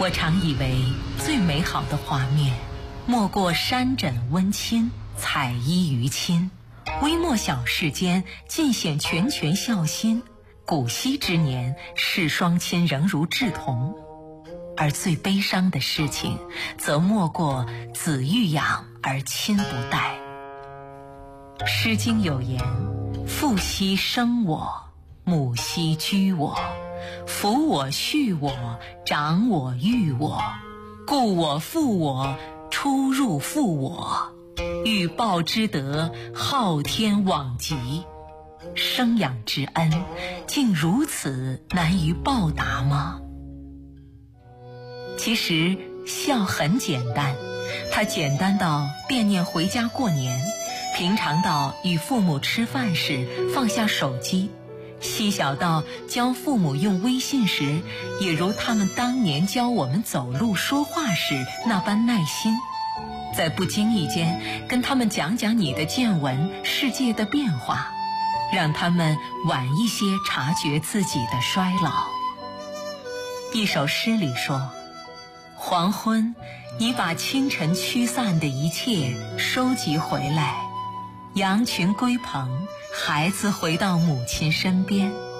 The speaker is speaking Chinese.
我常以为最美好的画面，莫过山枕温馨，彩衣娱亲。微末小世间，尽显拳拳孝心。古稀之年，视双亲仍如稚童。而最悲伤的事情，则莫过子欲养而亲不待。《诗经》有言：父兮生我，母兮居我，抚我畜我，长我育我，故我负我，出入负我，欲报之德，昊天罔极。生养之恩，竟如此难于报答吗？其实孝很简单，它简单到惦念回家过年，平常到与父母吃饭时放下手机，细小到教父母用微信时，也如他们当年教我们走路说话时那般耐心。在不经意间跟他们讲讲你的见闻，世界的变化，让他们晚一些察觉自己的衰老。一首诗里说，黄昏，你把清晨驱散的一切收集回来，羊群归棚，孩子回到母亲身边。